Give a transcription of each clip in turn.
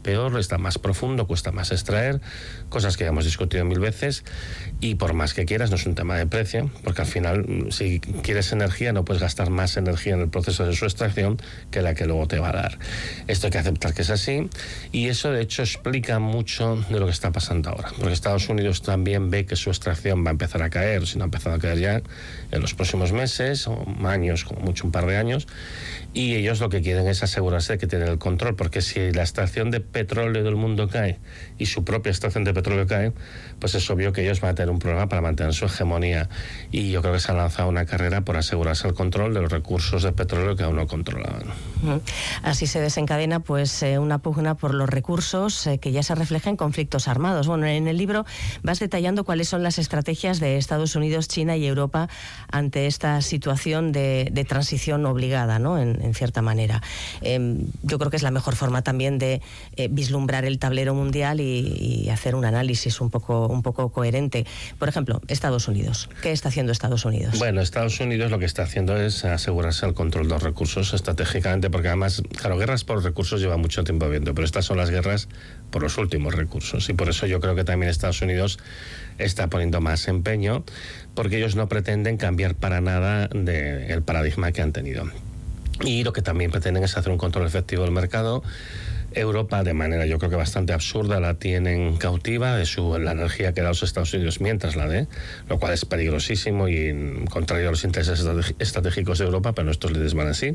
peor, está más profundo, cuesta más extraer, cosas que ya hemos discutido 1000 veces, y por más que quieras, no es un tema de precio, porque al final, si quieres energía, no puedes gastar más energía en el proceso de su extracción que la que luego te va a dar. Esto hay que aceptar que es así, y eso de hecho explica mucho de lo que está pasando ahora, porque Estados Unidos también ve que su extracción va a empezar a caer, si no ha empezado a caer ya en los próximos meses o años, como mucho un par de años, y ellos lo que quieren es asegurarse de que tienen el control, porque si la extracción de petróleo del mundo cae y su propia extracción de petróleo cae, pues es obvio que ellos van a tener un problema para mantener su hegemonía, y yo creo que se ha lanzado una carrera por asegurarse el control de los recursos de petróleo que aún no controlaban. Así se desencadena pues una pugna por los recursos que ya se refleja en conflictos armados. Bueno, en el libro vas detallando cuáles son las estrategias de Estados Unidos, China y Europa ante esta situación de transición obligada, ¿no? En cierta manera. Yo creo que es la mejor forma también de vislumbrar el tablero mundial y hacer un análisis un poco coherente. Por ejemplo, Estados Unidos. ¿Qué está haciendo Estados Unidos? Bueno, Estados Unidos lo que está haciendo es asegurarse el control de los recursos estratégicamente, porque además, claro, guerras por recursos lleva mucho tiempo habiendo, pero estas son las guerras por los últimos recursos, y por eso yo creo que también Estados Unidos está poniendo más empeño, porque ellos no pretenden cambiar para nada el paradigma que han tenido. Y lo que también pretenden es hacer un control efectivo del mercado. Europa, de manera yo creo que bastante absurda, la tienen cautiva de la energía que da los Estados Unidos mientras la dé, lo cual es peligrosísimo y contrario a los intereses estratégicos de Europa, pero nuestros líderes van así.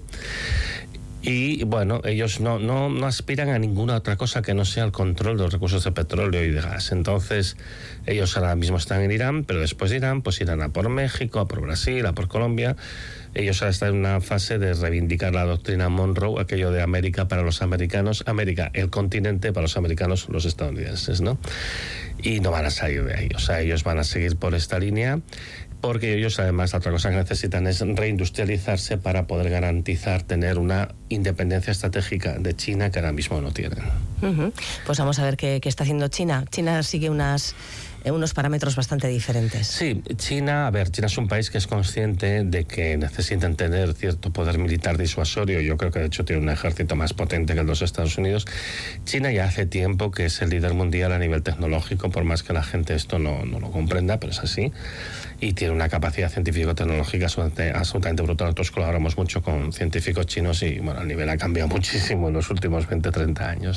Y bueno, ellos no aspiran a ninguna otra cosa que no sea el control de los recursos de petróleo y de gas. Entonces, ellos ahora mismo están en Irán, pero después de Irán, pues irán a por México, a por Brasil, a por Colombia. Ellos ahora están en una fase de reivindicar la doctrina Monroe, aquello de América para los americanos, América, el continente, para los americanos, los estadounidenses, ¿no? Y no van a salir de ahí, o sea, ellos van a seguir por esta línea, porque ellos además la otra cosa que necesitan es reindustrializarse para poder garantizar tener una independencia estratégica de China que ahora mismo no tienen. Pues vamos a ver qué está haciendo China. China sigue unos parámetros bastante diferentes. Sí, China es un país que es consciente de que necesitan tener cierto poder militar disuasorio. Yo creo que de hecho tiene un ejército más potente que el de los Estados Unidos. China ya hace tiempo que es el líder mundial a nivel tecnológico, por más que la gente esto no lo comprenda, pero es así. Y tiene una capacidad científico-tecnológica absolutamente brutal. Nosotros colaboramos mucho con científicos chinos y bueno, el nivel ha cambiado muchísimo en los últimos 20-30 años.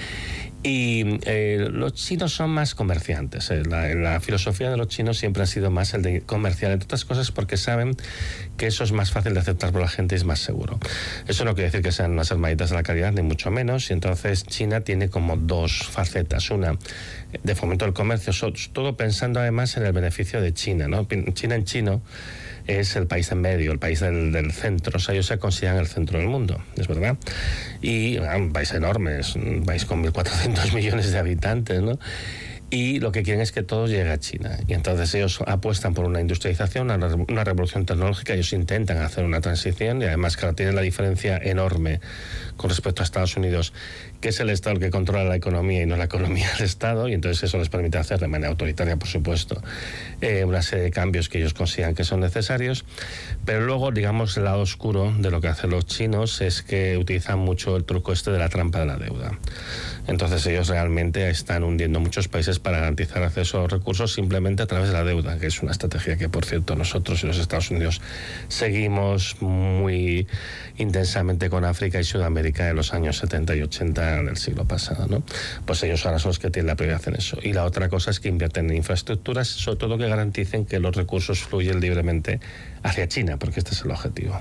Y los chinos son más comerciantes. La filosofía de los chinos siempre ha sido más el de comercial, entre otras cosas porque saben que eso es más fácil de aceptar por la gente y es más seguro. Eso no quiere decir que sean unas hermanitas de la caridad, ni mucho menos. Y entonces China tiene como dos facetas. Una, de fomento del comercio, todo pensando además en el beneficio de China, ¿no? China en chino es el país en medio, el país del centro, o sea, ellos se consideran el centro del mundo, es verdad, y un país enorme, es un país con 1.400 millones de habitantes, ¿no? Y lo que quieren es que todo llegue a China. Y entonces ellos apuestan por una industrialización, una revolución tecnológica. Ellos intentan hacer una transición y además, claro, tienen la diferencia enorme con respecto a Estados Unidos, que es el Estado el que controla la economía y no la economía del Estado, y entonces eso les permite hacer de manera autoritaria, por supuesto, una serie de cambios que ellos consideran que son necesarios. Pero luego, digamos, el lado oscuro de lo que hacen los chinos es que utilizan mucho el truco de la trampa de la deuda. Entonces ellos realmente están hundiendo muchos países para garantizar acceso a los recursos simplemente a través de la deuda, que es una estrategia que, por cierto, nosotros y los Estados Unidos seguimos muy intensamente con África y Sudamérica en los años 70 y 80 del siglo pasado, ¿no? Pues ellos ahora son los que tienen la prioridad en eso. Y la otra cosa es que invierten en infraestructuras, sobre todo que garanticen que los recursos fluyen libremente hacia China, porque este es el objetivo.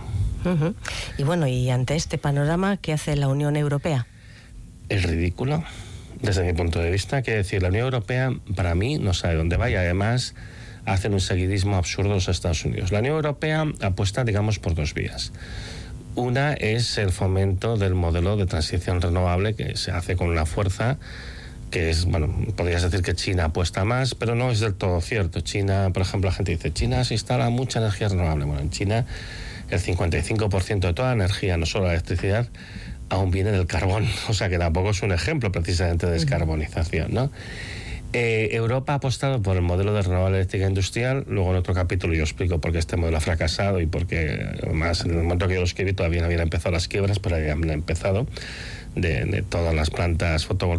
Y bueno, y ante este panorama, ¿qué hace la Unión Europea? El ridículo. Desde mi punto de vista, quiere decir, la Unión Europea, para mí, no sabe dónde va y además hacen un seguidismo absurdo los Estados Unidos. La Unión Europea apuesta, digamos, por dos vías. Una es el fomento del modelo de transición renovable que se hace con una fuerza que es, bueno, podrías decir que China apuesta más, pero no es del todo cierto. China, por ejemplo, la gente dice, China se instala mucha energía renovable. Bueno, en China el 55% de toda la energía, no solo la electricidad, aún viene del carbón, o sea que tampoco es un ejemplo precisamente de descarbonización, ¿no? Europa ha apostado por el modelo de renovable eléctrica industrial. Luego en otro capítulo yo explico por qué este modelo ha fracasado y porque además en el momento que yo lo escribí todavía no habían empezado las quiebras, pero habían empezado de todas las plantas fotovoltaicas